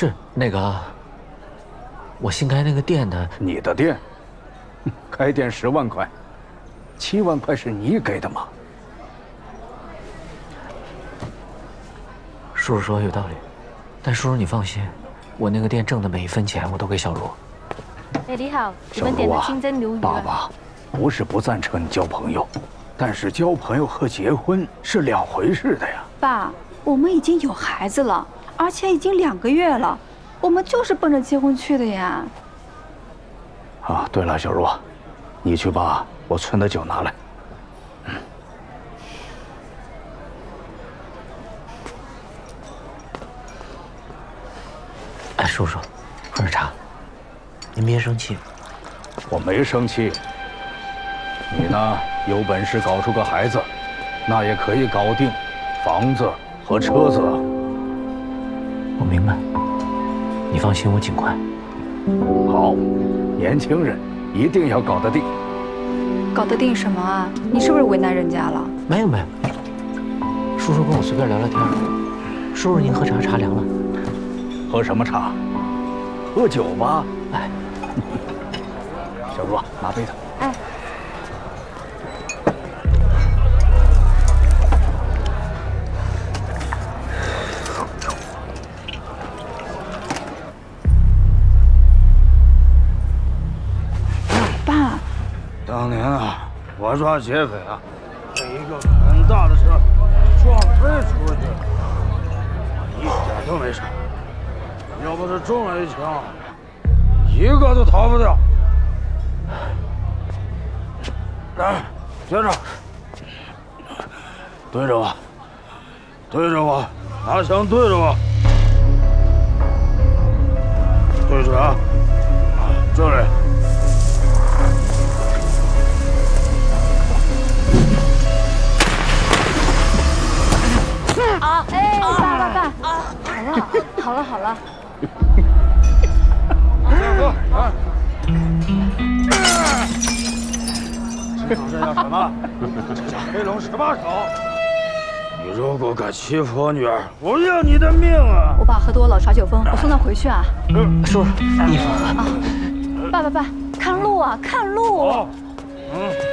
是那个，我新开那个店的。 你的店，开店10万块，7万块是你给的吗？ 叔叔说的有道理，但叔叔你放心，我那个店挣的每一分钱我都给小茹。 哎，你好，你们点的清蒸鲈鱼。 爸爸，不是不赞成你交朋友，但是交朋友和结婚是2回事的呀。 爸，我们已经有孩子了，而且已经2个月了，我们就是奔着结婚去的呀。 啊，对了，小茹，你去把我存的酒拿来。 哎，叔叔，喝点茶。您别生气。 我没生气。你呢，有本事搞出个孩子，那也可以搞定房子和车子。 我明白。你放心，我尽快。 好，年轻人一定要搞得定。 搞得定什么啊？你是不是为难人家了？ 没有没有，叔叔跟我随便聊聊天。叔叔您喝茶，茶凉了。 喝什么茶？喝酒吧。 哎， 小茹，拿杯子。 哎。爸。 当年啊，我抓劫匪啊，被一个很大的车撞飞出去，我一点都没事。要不是中了一枪，一个都逃不掉。来，接着，对着我，对着我，拿枪对着我，对准啊，这里。 啊！哎，爸，好了，好了。 大哥，来，知道这叫什么？这叫黑龙18手。你如果敢欺负我女儿，我要你的命啊！ 我爸喝多了耍酒疯，我送他回去啊。 叔叔，衣服。 啊，爸，看路啊，看路。 嗯。